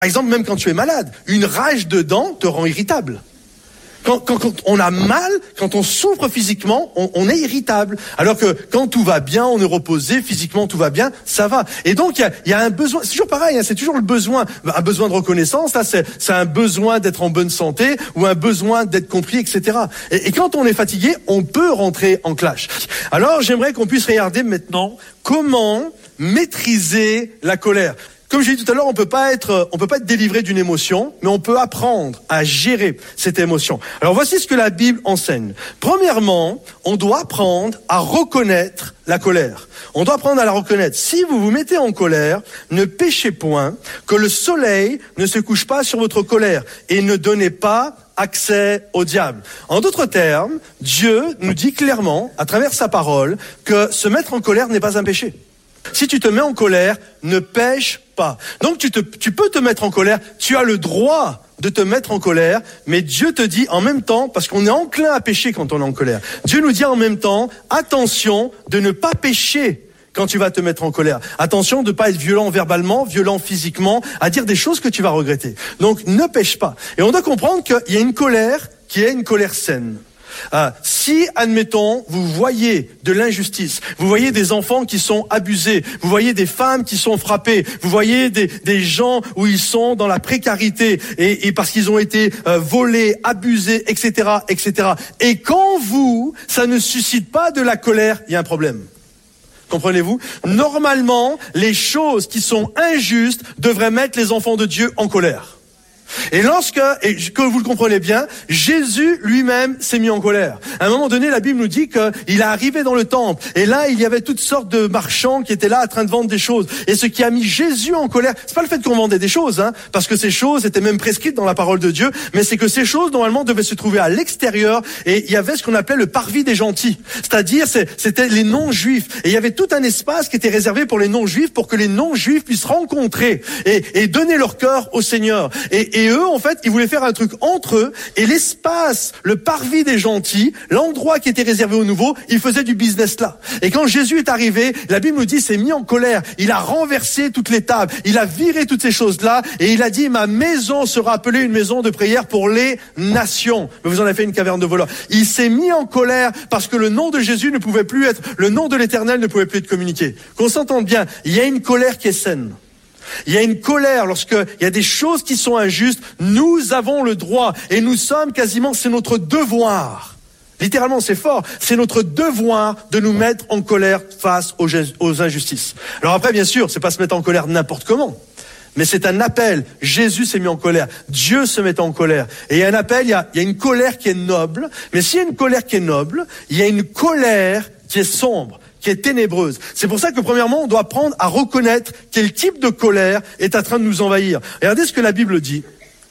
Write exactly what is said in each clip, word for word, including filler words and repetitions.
Par exemple, même quand tu es malade, une rage de dents te rend irritable. Quand, quand, quand on a mal, quand on souffre physiquement, on, on est irritable. Alors que quand tout va bien, on est reposé, physiquement tout va bien, ça va. Et donc il y a, y a un besoin, c'est toujours pareil, hein, c'est toujours le besoin, un besoin de reconnaissance. Là, c'est, c'est un besoin d'être en bonne santé ou un besoin d'être compris, et cetera. Et, et quand on est fatigué, on peut rentrer en clash. Alors j'aimerais qu'on puisse regarder maintenant comment maîtriser la colère. Comme j'ai dit tout à l'heure, on peut pas être, on peut pas être délivré d'une émotion, mais on peut apprendre à gérer cette émotion. Alors voici ce que la Bible enseigne. Premièrement, on doit apprendre à reconnaître la colère. On doit apprendre à la reconnaître. Si vous vous mettez en colère, ne péchez point, que le soleil ne se couche pas sur votre colère, et ne donnez pas accès au diable. En d'autres termes, Dieu nous dit clairement, à travers sa parole, que se mettre en colère n'est pas un péché. Si tu te mets en colère, ne pêche pas. Donc tu, te, tu peux te mettre en colère, tu as le droit de te mettre en colère, mais Dieu te dit en même temps, parce qu'on est enclin à pécher quand on est en colère, Dieu nous dit en même temps, attention de ne pas pécher quand tu vas te mettre en colère. Attention de ne pas être violent verbalement, violent physiquement, à dire des choses que tu vas regretter. Donc ne pêche pas. Et on doit comprendre qu'il y a une colère qui est une colère saine. Euh, si, admettons, vous voyez de l'injustice, vous voyez des enfants qui sont abusés, vous voyez des femmes qui sont frappées, vous voyez des, des gens où ils sont dans la précarité et, et parce qu'ils ont été euh, volés, abusés, et cetera, et cetera. Et quand vous, ça ne suscite pas de la colère, il y a un problème. Comprenez-vous? Normalement, les choses qui sont injustes devraient mettre les enfants de Dieu en colère. Et lorsque, et que vous le comprenez bien, Jésus lui-même s'est mis en colère. À un moment donné, la Bible nous dit qu'il est arrivé dans le temple. Et là, il y avait toutes sortes de marchands qui étaient là en train de vendre des choses. Et ce qui a mis Jésus en colère, c'est pas le fait qu'on vendait des choses, hein, parce que ces choses étaient même prescrites dans la parole de Dieu, mais c'est que ces choses, normalement, devaient se trouver à l'extérieur. Et il y avait ce qu'on appelait le parvis des gentils. C'est-à-dire, c'était les non-juifs. Et il y avait tout un espace qui était réservé pour les non-juifs, pour que les non-juifs puissent rencontrer et, et donner leur cœur au Seigneur. Et, et eux, en fait, ils voulaient faire un truc entre eux, et l'espace, le parvis des gentils, l'endroit qui était réservé aux nouveaux, ils faisaient du business là. Et quand Jésus est arrivé, la Bible nous dit, il s'est mis en colère, il a renversé toutes les tables, il a viré toutes ces choses-là, et il a dit, ma maison sera appelée une maison de prière pour les nations. Mais vous en avez fait une caverne de voleurs. Il s'est mis en colère parce que le nom de Jésus ne pouvait plus être, le nom de l'Éternel ne pouvait plus être communiqué. Qu'on s'entende bien, il y a une colère qui est saine. Il y a une colère lorsqu'il y a des choses qui sont injustes. Nous avons le droit et nous sommes quasiment, c'est notre devoir. Littéralement, c'est fort. C'est notre devoir de nous mettre en colère face aux, aux injustices. Alors après, bien sûr, c'est pas se mettre en colère n'importe comment. Mais c'est un appel. Jésus s'est mis en colère. Dieu se met en colère. Et il y a un appel, il y a, il y a une colère qui est noble. Mais s'il y a une colère qui est noble, il y a une colère qui est sombre, qui est ténébreuse. C'est pour ça que premièrement, on doit apprendre à reconnaître quel type de colère est en train de nous envahir. Regardez ce que la Bible dit.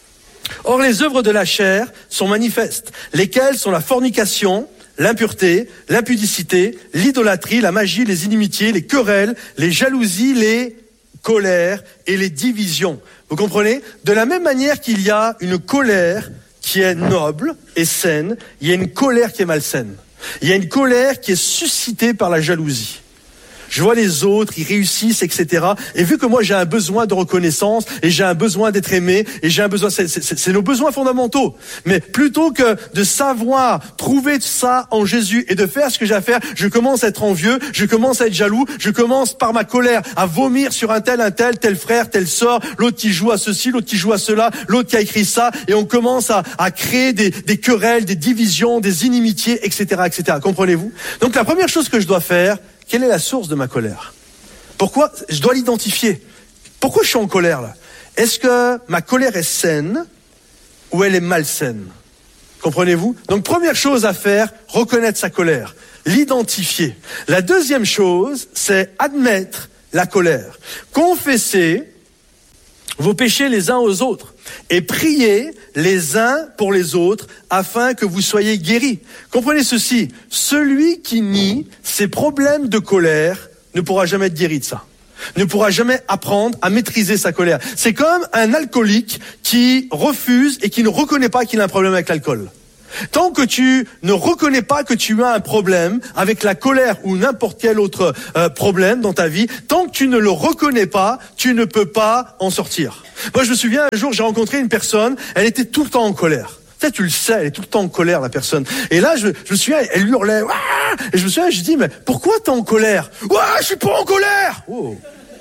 Or, les œuvres de la chair sont manifestes, lesquelles sont la fornication, l'impureté, l'impudicité, l'idolâtrie, la magie, les inimitiés, les querelles, les jalousies, les colères et les divisions. Vous comprenez? De la même manière qu'il y a une colère qui est noble et saine, il y a une colère qui est malsaine. Il y a une colère qui est suscitée par la jalousie. Je vois les autres, ils réussissent, et cetera. Et vu que moi j'ai un besoin de reconnaissance et j'ai un besoin d'être aimé et j'ai un besoin, c'est, c'est, c'est nos besoins fondamentaux. Mais plutôt que de savoir trouver ça en Jésus et de faire ce que j'ai à faire, je commence à être envieux, je commence à être jaloux, je commence par ma colère à vomir sur un tel, un tel, tel frère, telle sœur, l'autre qui joue à ceci, l'autre qui joue à cela, l'autre qui a écrit ça, et on commence à, à créer des, des querelles, des divisions, des inimitiés, et cetera, et cetera. Comprenez-vous? Donc la première chose que je dois faire, quelle est la source de ma colère? Pourquoi? Je dois l'identifier. Pourquoi je suis en colère là? Est-ce que ma colère est saine ou elle est malsaine? Comprenez-vous? Donc première chose à faire, reconnaître sa colère, l'identifier. La deuxième chose, c'est admettre la colère. Confesser vos péchés les uns aux autres et priez les uns pour les autres afin que vous soyez guéris. Comprenez ceci, celui qui nie ses problèmes de colère ne pourra jamais être guéri de ça. Ne pourra jamais apprendre à maîtriser sa colère. C'est comme un alcoolique qui refuse et qui ne reconnaît pas qu'il a un problème avec l'alcool. Tant que tu ne reconnais pas que tu as un problème avec la colère ou n'importe quel autre euh, problème dans ta vie, tant que tu ne le reconnais pas, tu ne peux pas en sortir. Moi, je me souviens, un jour, j'ai rencontré une personne, elle était tout le temps en colère. Tu sais, tu le sais, elle est tout le temps en colère, la personne. Et là, je, je me souviens, elle hurlait. Ouah, et je me souviens, je dis, mais pourquoi t'es en colère? Ouais, je suis pas en colère. Oh.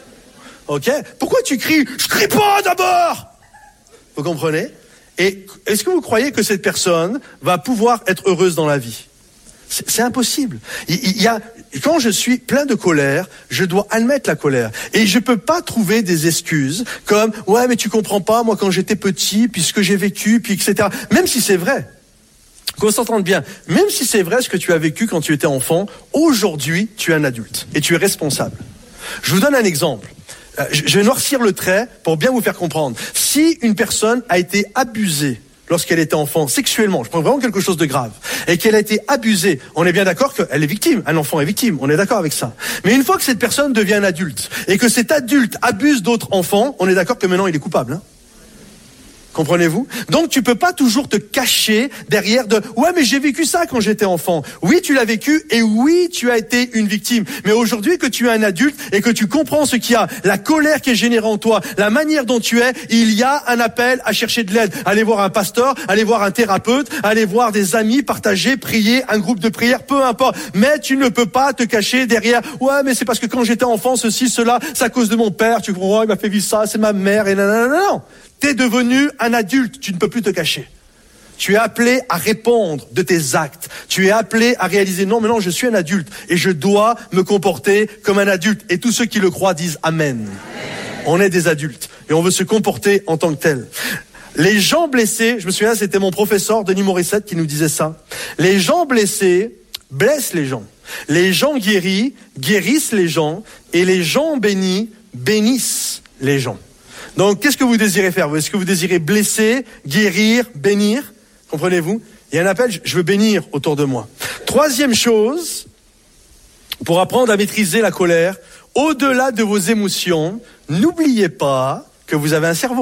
Ok. Pourquoi tu cries? Je crie pas d'abord. Vous comprenez? Et est-ce que vous croyez que cette personne va pouvoir être heureuse dans la vie? C'est, c'est impossible. Il, il y a, quand je suis plein de colère, je dois admettre la colère. Et je peux pas trouver des excuses comme, ouais, mais tu comprends pas, moi, quand j'étais petit, puis ce que j'ai vécu, puis et cetera. Même si c'est vrai. Qu'on s'entende bien. Même si c'est vrai ce que tu as vécu quand tu étais enfant, aujourd'hui, tu es un adulte. Et tu es responsable. Je vous donne un exemple. Je vais noircir le trait pour bien vous faire comprendre. Si une personne a été abusée lorsqu'elle était enfant, sexuellement, je prends vraiment quelque chose de grave, et qu'elle a été abusée, on est bien d'accord qu'elle est victime, un enfant est victime, on est d'accord avec ça. Mais une fois que cette personne devient un adulte, et que cet adulte abuse d'autres enfants, on est d'accord que maintenant il est coupable, hein? Comprenez-vous? Donc tu peux pas toujours te cacher derrière de « Ouais, mais j'ai vécu ça quand j'étais enfant. » Oui, tu l'as vécu et oui, tu as été une victime. Mais aujourd'hui que tu es un adulte et que tu comprends ce qu'il y a, la colère qui est générée en toi, la manière dont tu es, il y a un appel à chercher de l'aide. Aller voir un pasteur, aller voir un thérapeute, aller voir des amis, partager, prier, un groupe de prière, peu importe. Mais tu ne peux pas te cacher derrière « Ouais, mais c'est parce que quand j'étais enfant, ceci, cela, c'est à cause de mon père. Tu comprends, il m'a fait vivre ça, c'est ma mère. » Et non, non, non, non. T'es devenu un adulte, tu ne peux plus te cacher. Tu es appelé à répondre de tes actes. Tu es appelé à réaliser, non, mais non, je suis un adulte et je dois me comporter comme un adulte. Et tous ceux qui le croient disent Amen. Amen. On est des adultes et on veut se comporter en tant que tel. Les gens blessés, je me souviens, c'était mon professeur Denis Morissette qui nous disait ça. Les gens blessés blessent les gens. Les gens guéris guérissent les gens et les gens bénis bénissent les gens. Donc, qu'est-ce que vous désirez faire? Est-ce que vous désirez blesser, guérir, bénir? Comprenez-vous? Il y a un appel, je veux bénir autour de moi. Troisième chose, pour apprendre à maîtriser la colère, au-delà de vos émotions, n'oubliez pas que vous avez un cerveau.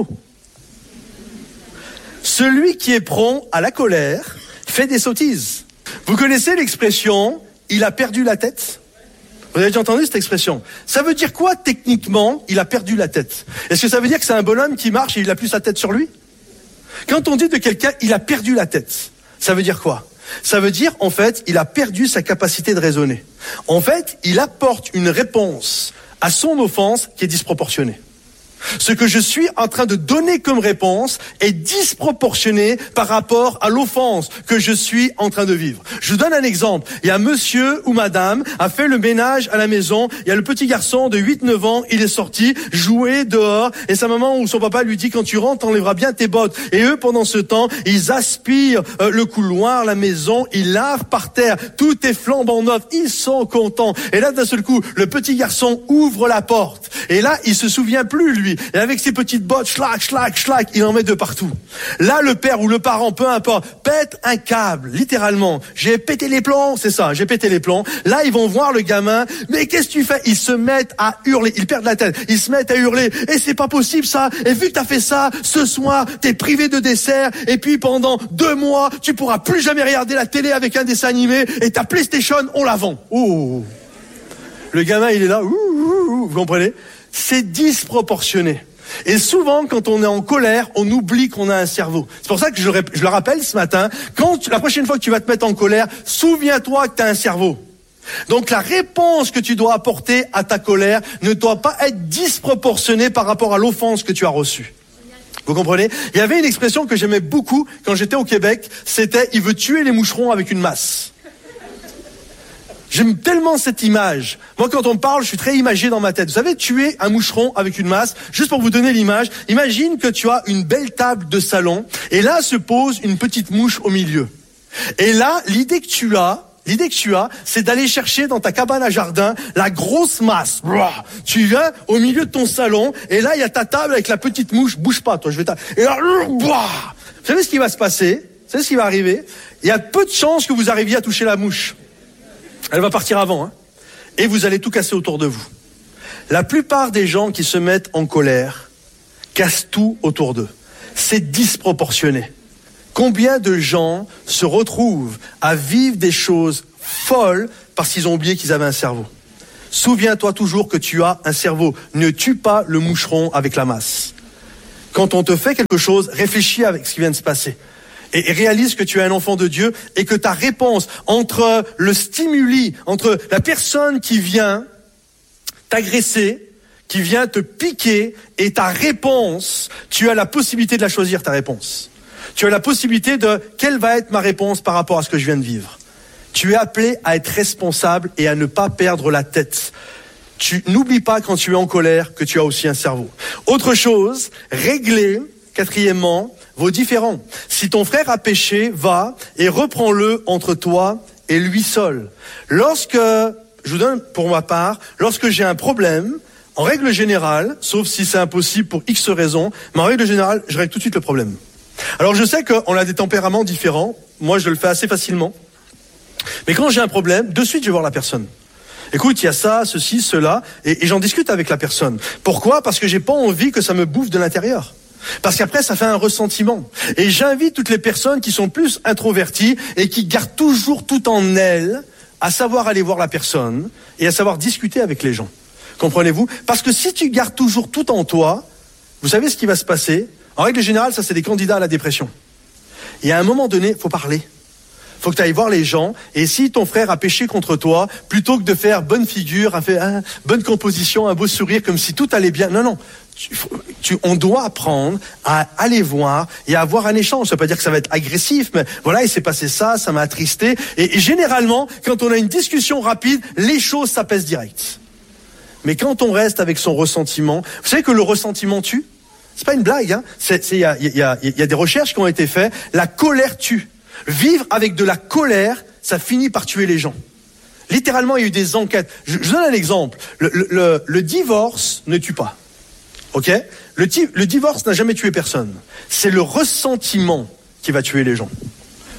Celui qui est prompt à la colère fait des sottises. Vous connaissez l'expression « il a perdu la tête » ? Vous avez déjà entendu cette expression? Ça veut dire quoi techniquement, il a perdu la tête? Est-ce que ça veut dire que c'est un bonhomme qui marche et il a plus sa tête sur lui? Quand on dit de quelqu'un, il a perdu la tête, ça veut dire quoi? Ça veut dire, en fait, il a perdu sa capacité de raisonner. En fait, il apporte une réponse à son offense qui est disproportionnée. Ce que je suis en train de donner comme réponse est disproportionné par rapport à l'offense que je suis en train de vivre. Je vous donne un exemple. Il y a monsieur ou madame a fait le ménage à la maison. Il y a le petit garçon de huit neuf ans. Il est sorti jouer dehors et sa maman ou son papa lui dit quand tu rentres, t'enlèveras bien tes bottes. Et eux, pendant ce temps, ils aspirent euh, le couloir, la maison. Ils lavent par terre. Tout est flambant neuf. Ils sont contents. Et là, d'un seul coup, le petit garçon ouvre la porte. Et là, il se souvient plus, lui. Et avec ses petites bottes, schlac, schlac, schlac, il en met de partout. Là, le père ou le parent, peu importe, pète un câble, littéralement. J'ai pété les plombs, c'est ça, j'ai pété les plombs. Là, ils vont voir le gamin. Mais qu'est-ce que tu fais? Ils se mettent à hurler. Ils perdent la tête. Ils se mettent à hurler. Et c'est pas possible, ça. Et vu que t'as fait ça, ce soir, t'es privé de dessert. Et puis, pendant deux mois, tu pourras plus jamais regarder la télé avec un dessin animé. Et ta PlayStation, on la vend. Ouh. Le gamin, il est là. Ouh, ouh, ouh, vous comprenez? C'est disproportionné. Et souvent, quand on est en colère, on oublie qu'on a un cerveau. C'est pour ça que je, je le rappelle ce matin, quand tu, la prochaine fois que tu vas te mettre en colère, souviens-toi que tu as un cerveau. Donc la réponse que tu dois apporter à ta colère ne doit pas être disproportionnée par rapport à l'offense que tu as reçue. Vous comprenez? Il y avait une expression que j'aimais beaucoup quand j'étais au Québec, c'était « il veut tuer les moucherons avec une masse ». J'aime tellement cette image. Moi, quand on me parle, je suis très imagé dans ma tête. Vous savez, tuer un moucheron avec une masse, juste pour vous donner l'image, imagine que tu as une belle table de salon, et là se pose une petite mouche au milieu. Et là, l'idée que tu as, l'idée que tu as, c'est d'aller chercher dans ta cabane à jardin la grosse masse. Tu viens au milieu de ton salon, et là, il y a ta table avec la petite mouche. Bouge pas, toi, je vais t'a... Et là, vous savez ce qui va se passer? Vous savez ce qui va arriver? Il y a peu de chances que vous arriviez à toucher la mouche. Elle va partir avant, hein. Et vous allez tout casser autour de vous. La plupart des gens qui se mettent en colère cassent tout autour d'eux. C'est disproportionné. Combien de gens se retrouvent à vivre des choses folles parce qu'ils ont oublié qu'ils avaient un cerveau? Souviens-toi toujours que tu as un cerveau. Ne tue pas le moucheron avec la masse. Quand on te fait quelque chose, réfléchis avec ce qui vient de se passer. Et, et réalise que tu es un enfant de Dieu et que ta réponse entre le stimuli, entre la personne qui vient t'agresser, qui vient te piquer et ta réponse, tu as la possibilité de la choisir, ta réponse. Tu as la possibilité de quelle va être ma réponse par rapport à ce que je viens de vivre. Tu es appelé à être responsable et à ne pas perdre la tête. Tu n'oublies pas quand tu es en colère que tu as aussi un cerveau. Autre chose, régler, quatrièmement, vos différends. Si ton frère a péché, va et reprends-le entre toi et lui seul. Lorsque, je vous donne pour ma part, lorsque j'ai un problème, en règle générale, sauf si c'est impossible pour X raisons, mais en règle générale, je règle tout de suite le problème. Alors je sais qu'on a des tempéraments différents, moi je le fais assez facilement, mais quand j'ai un problème, de suite je vais voir la personne. Écoute, il y a ça, ceci, cela, et, et j'en discute avec la personne. Pourquoi ? Parce que j'ai pas envie que ça me bouffe de l'intérieur. Parce qu'après, ça fait un ressentiment. Et j'invite toutes les personnes qui sont plus introverties et qui gardent toujours tout en elles à savoir aller voir la personne et à savoir discuter avec les gens. Comprenez-vous ? Parce que si tu gardes toujours tout en toi, vous savez ce qui va se passer ? En règle générale, ça c'est des candidats à la dépression. Et à un moment donné, il faut parler. Il faut que tu ailles voir les gens. Et si ton frère a péché contre toi, plutôt que de faire bonne figure, un fait, hein, bonne composition, un beau sourire, comme si tout allait bien. Non, non. Tu, tu, on doit apprendre à aller voir et à avoir un échange. Ça veut pas dire que ça va être agressif, mais voilà, il s'est passé ça, ça m'a attristé. Et, et généralement, quand on a une discussion rapide, les choses s'apaisent direct. Mais quand on reste avec son ressentiment, vous savez que le ressentiment tue ? C'est pas une blague, hein. C'est, c'est, il y a, il y a, il y a des recherches qui ont été faites. La colère tue. Vivre avec de la colère, ça finit par tuer les gens. Littéralement, il y a eu des enquêtes. Je, je donne un exemple. Le, le, le, le divorce ne tue pas. Ok ? Le, le divorce n'a jamais tué personne. C'est le ressentiment qui va tuer les gens. Comprenez-vous ?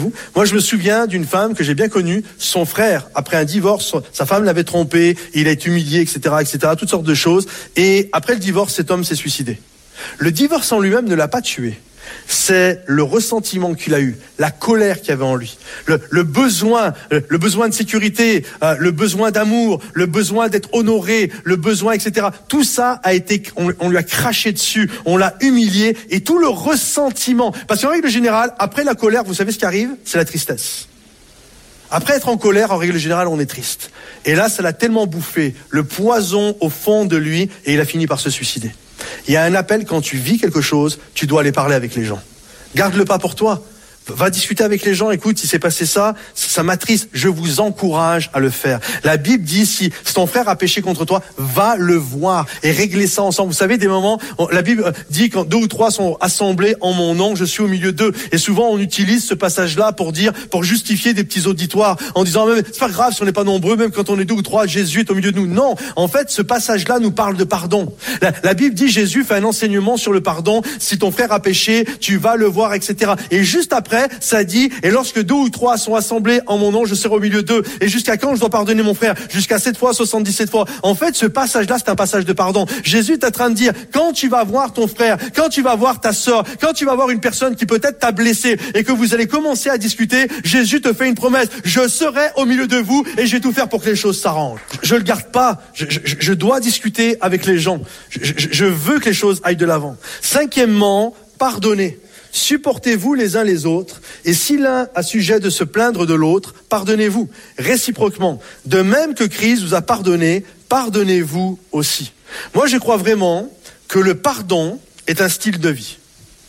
Moi, je me souviens d'une femme que j'ai bien connue. Son frère, après un divorce, sa femme l'avait trompé, il a été humilié, et cetera, et cetera, toutes sortes de choses. Et après le divorce, cet homme s'est suicidé. Le divorce en lui-même ne l'a pas tué. C'est le ressentiment qu'il a eu, la colère qu'il y avait en lui, le, le besoin, le, le besoin de sécurité, euh, le besoin d'amour, le besoin d'être honoré, le besoin, et cetera. Tout ça a été, on, on lui a craché dessus, on l'a humilié, et tout le ressentiment. Parce qu'en règle générale, après la colère, vous savez ce qui arrive ? C'est la tristesse. Après être en colère, en règle générale, on est triste. Et là, ça l'a tellement bouffé, le poison au fond de lui, et il a fini par se suicider. Il y a un appel, quand tu vis quelque chose, tu dois aller parler avec les gens. Garde-le pas pour toi. Va discuter avec les gens. Écoute, il s'est passé ça, ça m'attriste. Je vous encourage à le faire. La Bible dit, si, si ton frère a péché contre toi, va le voir et régler ça ensemble. Vous savez, des moments, on, la Bible dit quand deux ou trois sont assemblés en mon nom, je suis au milieu d'eux. Et souvent, on utilise ce passage-là pour dire, pour justifier des petits auditoires, en disant, même, c'est pas grave si on n'est pas nombreux, même quand on est deux ou trois, Jésus est au milieu de nous. Non, en fait, ce passage-là nous parle de pardon. La, la Bible dit, Jésus fait un enseignement sur le pardon. Si ton frère a péché, tu vas le voir, et cetera. Et juste après, ça dit, et lorsque deux ou trois sont assemblés en mon nom, je serai au milieu d'eux. Et jusqu'à quand je dois pardonner mon frère ? Jusqu'à sept fois, soixante-dix-sept fois. En fait, ce passage-là, c'est un passage de pardon. Jésus est en train de dire, quand tu vas voir ton frère, quand tu vas voir ta sœur, quand tu vas voir une personne qui peut-être t'a blessé et que vous allez commencer à discuter, Jésus te fait une promesse. Je serai au milieu de vous et je vais tout faire pour que les choses s'arrangent. Je le garde pas. Je, je, je dois discuter avec les gens. Je, je, je veux que les choses aillent de l'avant. Cinquièmement, pardonner. Supportez-vous les uns les autres, et si l'un a sujet de se plaindre de l'autre, pardonnez-vous réciproquement. De même que Christ vous a pardonné, pardonnez-vous aussi. Moi, je crois vraiment que le pardon est un style de vie.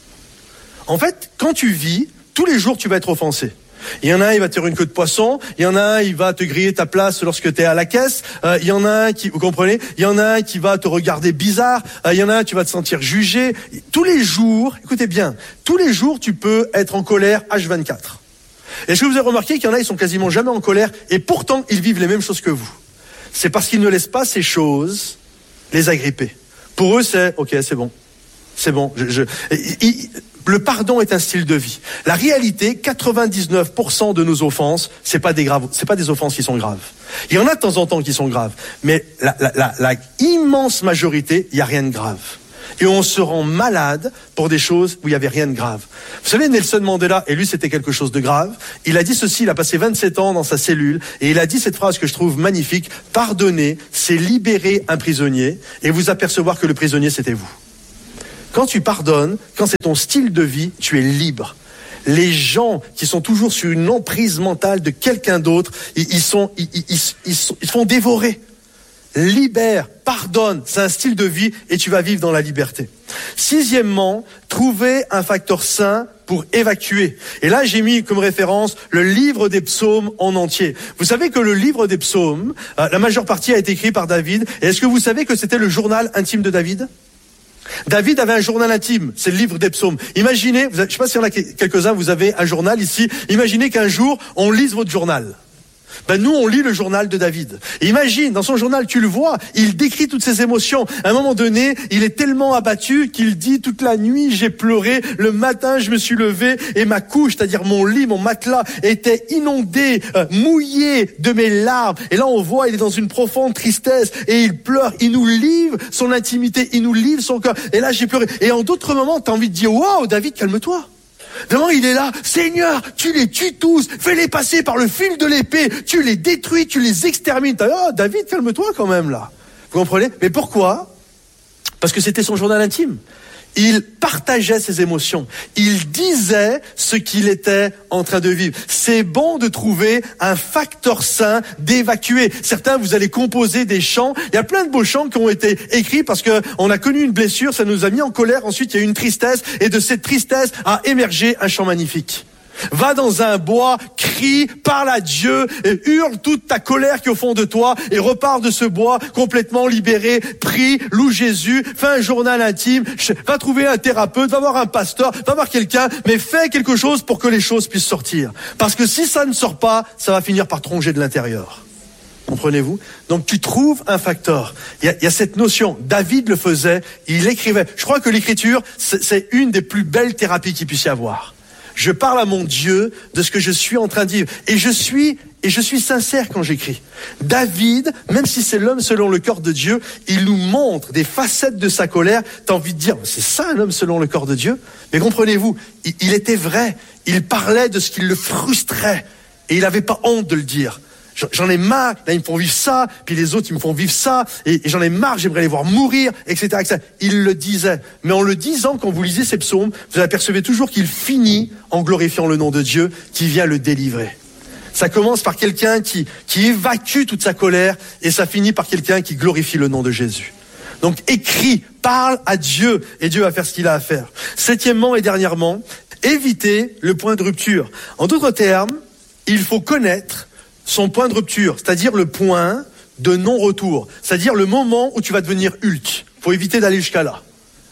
En fait, quand tu vis, tous les jours, tu vas être offensé. Il y en a un, il va te faire une queue de poisson. Il y en a un, il va te griller ta place lorsque tu es à la caisse. Euh, il y en a un qui, vous comprenez, il y en a un qui va te regarder bizarre. Euh, il y en a un, tu vas te sentir jugé. Tous les jours, écoutez bien, tous les jours, tu peux être en colère H vingt-quatre. Est-ce que vous avez remarqué qu'il y en a, ils sont quasiment jamais en colère et pourtant, ils vivent les mêmes choses que vous. C'est parce qu'ils ne laissent pas ces choses les agripper. Pour eux, c'est, ok, c'est bon. C'est bon. Je, je, il, le pardon est un style de vie. La réalité, quatre-vingt-dix-neuf pour cent de nos offenses, c'est pas des graves, c'est pas des offenses qui sont graves. Il y en a de temps en temps qui sont graves, mais la, la, la, la immense majorité, il y a rien de grave. Et on se rend malade pour des choses où il n'y avait rien de grave. Vous savez, Nelson Mandela, et lui c'était quelque chose de grave, il a dit ceci, il a passé vingt-sept ans dans sa cellule, et il a dit cette phrase que je trouve magnifique, « Pardonner, c'est libérer un prisonnier, et vous apercevoir que le prisonnier c'était vous. » Quand tu pardonnes, quand c'est ton style de vie, tu es libre. Les gens qui sont toujours sur une emprise mentale de quelqu'un d'autre, ils, ils, sont, ils, ils, ils, ils, sont, ils font dévorer. Libère, pardonne, c'est un style de vie et tu vas vivre dans la liberté. Sixièmement, trouver un facteur sain pour évacuer. Et là, j'ai mis comme référence le livre des psaumes en entier. Vous savez que le livre des psaumes, euh, la majeure partie a été écrit par David. Et est-ce que vous savez que c'était le journal intime de David ? David avait un journal intime, c'est le livre des psaumes. Imaginez, vous avez, je ne sais pas s'il y en a quelques-uns, vous avez un journal ici. Imaginez qu'un jour, on lise votre journal. Ben nous, on lit le journal de David. Et imagine, dans son journal, tu le vois, il décrit toutes ses émotions. À un moment donné, il est tellement abattu qu'il dit toute la nuit, j'ai pleuré. Le matin, je me suis levé et ma couche, c'est-à-dire mon lit, mon matelas, était inondé, euh, mouillé de mes larmes. Et là, on voit, il est dans une profonde tristesse et il pleure. Il nous livre son intimité, il nous livre son cœur. Et là, j'ai pleuré. Et en d'autres moments, tu as envie de dire, waouh, David, calme-toi. Devant, il est là, Seigneur, tu les tues tous, fais-les passer par le fil de l'épée, tu les détruis, tu les extermines. Oh, David, calme-toi quand même là. Vous comprenez ? Mais pourquoi ? Parce que c'était son journal intime. Il partageait ses émotions. Il disait ce qu'il était en train de vivre. C'est bon de trouver un facteur sain d'évacuer. Certains, vous allez composer des chants. Il y a plein de beaux chants qui ont été écrits parce que on a connu une blessure, ça nous a mis en colère. Ensuite, il y a eu une tristesse et de cette tristesse a émergé un chant magnifique. Va dans un bois, crie, parle à Dieu, et hurle toute ta colère qui est au fond de toi et repars de ce bois complètement libéré, prie, loue Jésus, fais un journal intime, va trouver un thérapeute, va voir un pasteur, va voir quelqu'un, mais fais quelque chose pour que les choses puissent sortir. Parce que si ça ne sort pas, ça va finir par te ronger de l'intérieur. Comprenez-vous ? Donc tu trouves un facteur. Il y a, il y a cette notion. David le faisait, il écrivait. Je crois que l'écriture, c'est, c'est une des plus belles thérapies qu'il puisse y avoir. Je parle à mon Dieu de ce que je suis en train de vivre. Et je suis, et je suis sincère quand j'écris. David, même si c'est l'homme selon le cœur de Dieu, il nous montre des facettes de sa colère. T'as envie de dire, c'est ça un homme selon le cœur de Dieu? Mais comprenez-vous, il, il était vrai. Il parlait de ce qui le frustrait. Et il n'avait pas honte de le dire. J'en ai marre, là ils me font vivre ça, puis les autres ils me font vivre ça, et, et j'en ai marre, j'aimerais les voir mourir, et cetera, et cetera. Il le disait. Mais en le disant, quand vous lisez ces psaumes, vous apercevez toujours qu'il finit en glorifiant le nom de Dieu qui vient le délivrer. Ça commence par quelqu'un qui, qui évacue toute sa colère, et ça finit par quelqu'un qui glorifie le nom de Jésus. Donc écris, parle à Dieu, et Dieu va faire ce qu'il a à faire. Septièmement et dernièrement, éviter le point de rupture. En d'autres termes, il faut connaître son point de rupture, c'est-à-dire le point de non-retour, c'est-à-dire le moment où tu vas devenir Hulk. Il faut éviter d'aller jusqu'à là. Ok ?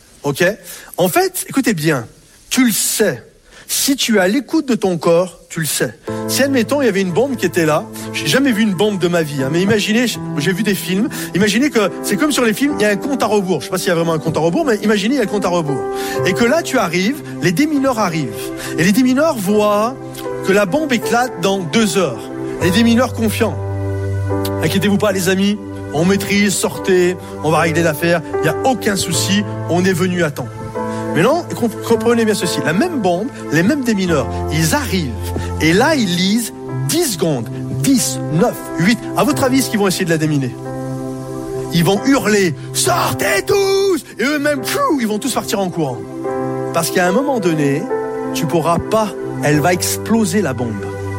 En fait, écoutez bien, tu le sais. Si tu es à l'écoute de ton corps, tu le sais. Si, admettons, il y avait une bombe qui était là, j'ai jamais vu une bombe de ma vie, hein, mais imaginez, j'ai vu des films, imaginez que c'est comme sur les films, il y a un compte à rebours. Je sais pas s'il y a vraiment un compte à rebours, mais imaginez, il y a un compte à rebours. Et que là, tu arrives, les démineurs arrivent. Et les démineurs voient que la bombe éclate dans deux heures. Les démineurs confiants. Inquiétez-vous pas les amis, on maîtrise, sortez, on va régler l'affaire, il n'y a aucun souci, on est venu à temps. Mais non, comprenez bien ceci, la même bombe, les mêmes démineurs, ils arrivent, et là ils lisent dix secondes, dix, neuf, huit, à votre avis, ce qu'ils vont essayer de la déminer? Ils vont hurler, sortez tous! Et eux-mêmes, ils vont tous partir en courant. Parce qu'à un moment donné, tu pourras pas, elle va exploser la bombe.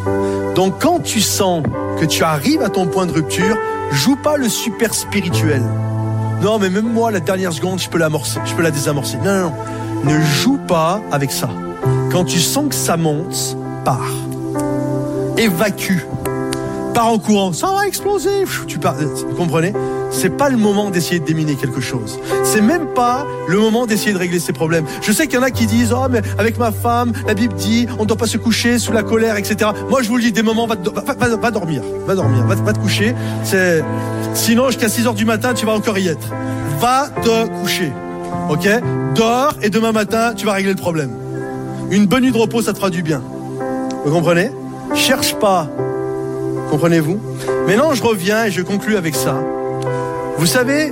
Donc quand tu sens que tu arrives à ton point de rupture, joue pas le super spirituel. Non, mais même moi, la dernière seconde, je peux l'amorcer, je peux la désamorcer. Non, non, non. Ne joue pas avec ça. Quand tu sens que ça monte, pars. Évacue. Pars en courant. Ça va exploser. Tu pars. Vous comprenez ? C'est pas le moment d'essayer de déminer quelque chose. C'est même pas le moment d'essayer de régler ses problèmes. Je sais qu'il y en a qui disent, oh, mais avec ma femme, la Bible dit, on ne doit pas se coucher sous la colère, et cetera. Moi, je vous le dis, des moments, va, va, va, va dormir. Va dormir. Va, va te coucher. C'est, sinon, jusqu'à six heures du matin, tu vas encore y être. Va te coucher. Ok? Dors et demain matin, tu vas régler le problème. Une bonne nuit de repos, ça te fera du bien. Vous comprenez? Cherche pas. Comprenez-vous? Maintenant, je reviens et je conclue avec ça. Vous savez,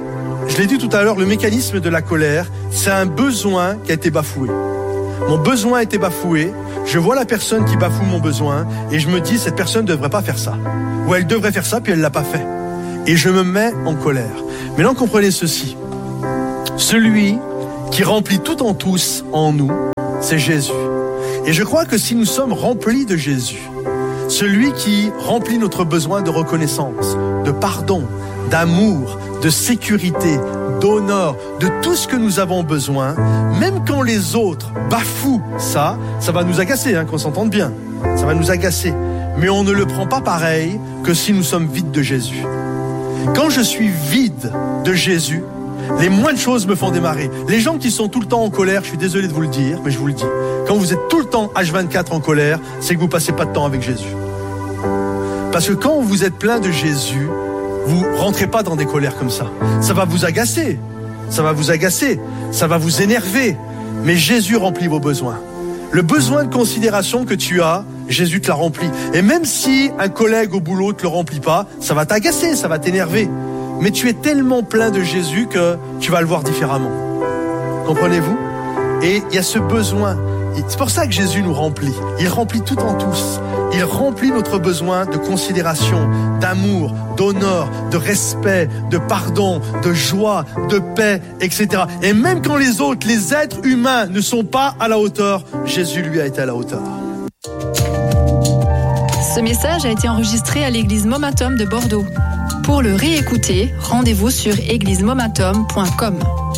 je l'ai dit tout à l'heure, le mécanisme de la colère, c'est un besoin qui a été bafoué. Mon besoin a été bafoué, je vois la personne qui bafoue mon besoin et je me dis, cette personne ne devrait pas faire ça. Ou elle devrait faire ça, puis elle ne l'a pas fait. Et je me mets en colère. Maintenant, comprenez ceci. Celui qui remplit tout en tous en nous, c'est Jésus. Et je crois que si nous sommes remplis de Jésus, celui qui remplit notre besoin de reconnaissance, de pardon, d'amour, de sécurité, d'honneur, de tout ce que nous avons besoin, même quand les autres bafouent ça, ça va nous agacer, hein, qu'on s'entende bien. Ça va nous agacer. Mais on ne le prend pas pareil que si nous sommes vides de Jésus. Quand je suis vide de Jésus, les moindres choses me font démarrer. Les gens qui sont tout le temps en colère, je suis désolé de vous le dire, mais je vous le dis. Quand vous êtes tout le temps H vingt-quatre en colère, c'est que vous passez pas de temps avec Jésus. Parce que quand vous êtes plein de Jésus, vous rentrez pas dans des colères comme ça. Ça va vous agacer. Ça va vous agacer. Ça va vous énerver. Mais Jésus remplit vos besoins. Le besoin de considération que tu as, Jésus te l'a rempli. Et même si un collègue au boulot te le remplit pas, ça va t'agacer, ça va t'énerver. Mais tu es tellement plein de Jésus que tu vas le voir différemment. Comprenez-vous? Et il y a ce besoin. C'est pour ça que Jésus nous remplit. Il remplit tout en tous. Il remplit notre besoin de considération, d'amour, d'honneur, de respect, de pardon, de joie, de paix, et cetera. Et même quand les autres, les êtres humains ne sont pas à la hauteur, Jésus lui a été à la hauteur. Ce message a été enregistré à l'église Momentum de Bordeaux. Pour le réécouter, rendez-vous sur église momentum point com.